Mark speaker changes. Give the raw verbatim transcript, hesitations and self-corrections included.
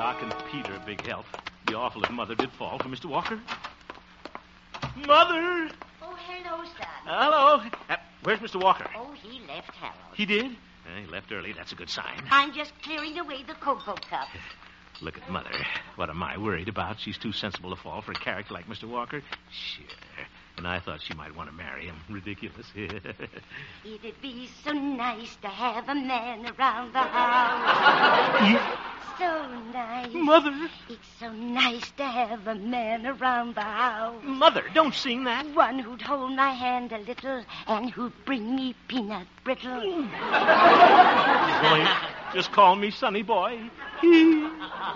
Speaker 1: Doc and Peter a big help. Be awful if Mother did fall for Mister Walker. Mother!
Speaker 2: Oh, hello, son.
Speaker 1: Hello. Uh, where's Mister Walker?
Speaker 2: Oh, he left Harold.
Speaker 1: He did? Uh, he left early. That's a good sign.
Speaker 2: I'm just clearing away the cocoa cup.
Speaker 1: Look at Mother. What am I worried about? She's too sensible to fall for a character like Mister Walker. Sure. And I thought she might want to marry him. Ridiculous.
Speaker 2: It'd be so nice to have a man around the house. So nice.
Speaker 1: Mother.
Speaker 2: It's so nice to have a man around the house.
Speaker 1: Mother, don't sing that.
Speaker 2: One who'd hold my hand a little and who'd bring me peanut brittle.
Speaker 1: Boy, just call me Sonny Boy.